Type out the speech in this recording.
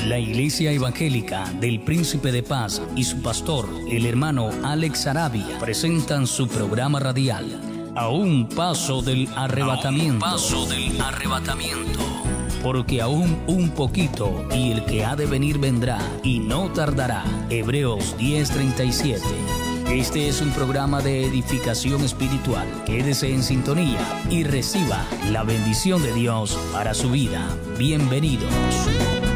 La Iglesia Evangélica del Príncipe de Paz y su pastor, el hermano Alex Sarabia, presentan su programa radial A un paso del arrebatamiento. Porque aún un poquito y el que ha de venir vendrá y no tardará. Hebreos 10:37. Este es un programa de edificación espiritual. Quédese en sintonía y reciba la bendición de Dios para su vida. Bienvenidos.